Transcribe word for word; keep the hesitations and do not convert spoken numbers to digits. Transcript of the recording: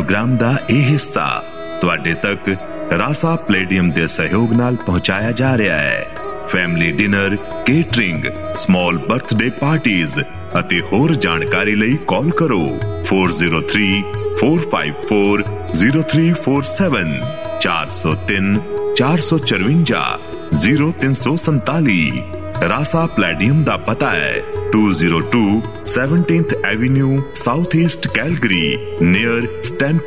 Programme ਦਾ ਇਹ ਹਿੱਸਾ ਤੁਹਾਡੇ ਤੱਕ ਰਾਸਾ ਪਲੇਡੀਅਮ ਦੇ ਸਹਿਯੋਗ ਨਾਲ ਪਹੁੰਚਾਇਆ ਜਾ ਰਿਹਾ ਹੈ। Family dinner, catering, small birthday parties ਅਤੇ ਹੋਰ ਜਾਣਕਾਰੀ ਲਈ ਕਾਲ ਕਰੋ four zero three four five four zero three four seven ਚਾਰ ਸੌ ਤਿੰਨ ਚਾਰ ਸੌ ਚੁਰੰਜਾ ਜ਼ੀਰੋ ਤਿੰਨ ਸੌ ਸੰਤਾਲੀ। ਰਾਸਾ ਪਲੇਡੀਅਮ ਦਾ ਪਤਾ ਹੈ two oh two seventeenth Avenue, Southeast Calgary, near Stanton